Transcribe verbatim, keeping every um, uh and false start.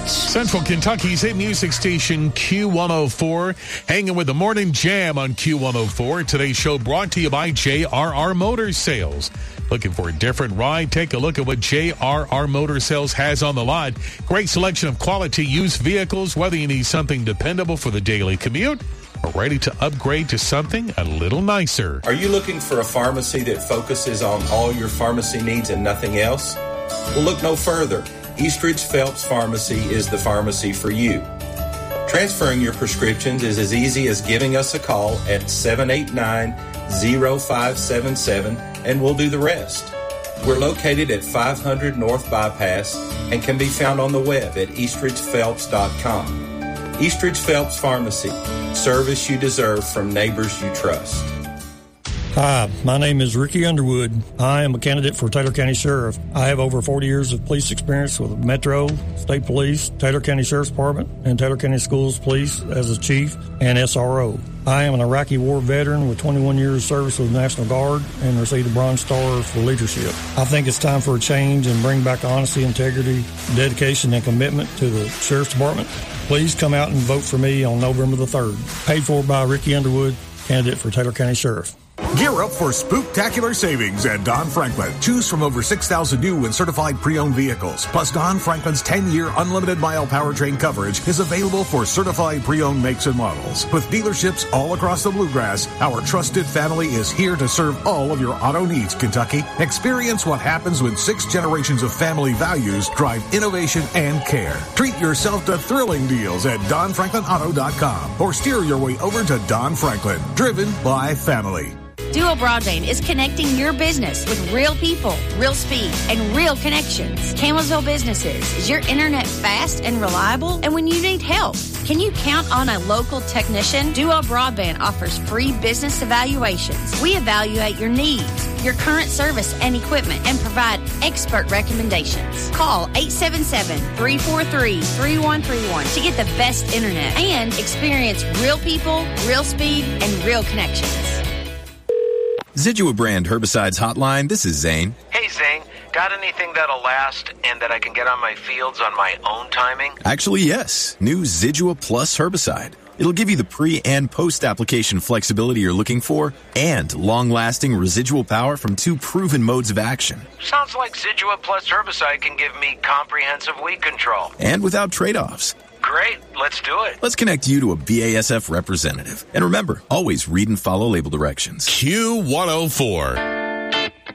Central Kentucky's hit music station, Q one oh four. Hanging with the Morning Jam on Q one oh four. Today's show brought to you by J R R Motor Sales. Looking for a different ride? Take a look at what J R R Motor Sales has on the lot. Great selection of quality used vehicles, whether you need something dependable for the daily commute or ready to upgrade to something a little nicer. Are you looking for a pharmacy that focuses on all your pharmacy needs and nothing else? Well, look no further. Eastridge Phelps Pharmacy is the pharmacy for you. Transferring your prescriptions is as easy as giving us a call at seven eight nine, zero five seven seven and we'll do the rest. We're located at five hundred North Bypass and can be found on the web at eastridge phelps dot com. Eastridge Phelps Pharmacy, service you deserve from neighbors you trust. Hi, my name is Ricky Underwood. I am a candidate for Taylor County Sheriff. I have over forty years of police experience with Metro, State Police, Taylor County Sheriff's Department, and Taylor County Schools Police as a chief and S R O. I am an Iraqi war veteran with twenty-one years of service with the National Guard and received a Bronze Star for leadership. I think it's time for a change and bring back honesty, integrity, dedication, and commitment to the Sheriff's Department. Please come out and vote for me on November the third. Paid for by Ricky Underwood, candidate for Taylor County Sheriff. Gear up for spooktacular savings at Don Franklin. Choose from over six thousand new and certified pre-owned vehicles. Plus, Don Franklin's ten-year unlimited mile powertrain coverage is available for certified pre-owned makes and models. With dealerships all across the Bluegrass, our trusted family is here to serve all of your auto needs, Kentucky. Experience what happens when six generations of family values drive innovation and care. Treat yourself to thrilling deals at don franklin auto dot com or steer your way over to Don Franklin, driven by family. Duo Broadband is connecting your business with real people, real speed, and real connections. Campbellsville Businesses, is your internet fast and reliable? And when you need help, can you count on a local technician? Duo Broadband offers free business evaluations. We evaluate your needs, your current service and equipment, and provide expert recommendations. Call eight seven seven, three four three, three one three one to get the best internet and experience real people, real speed, and real connections. Zidua brand herbicides hotline. This is Zane. Hey, Zane. Got anything that'll last and that I can get on my fields on my own timing? Actually, yes. New Zidua Plus herbicide. It'll give you the pre- and post-application flexibility you're looking for and long-lasting residual power from two proven modes of action. Sounds like Zidua Plus herbicide can give me comprehensive weed control. And without trade-offs. Great. Let's do it. Let's connect you to a B A S F representative. And remember, always read and follow label directions. Q one oh four.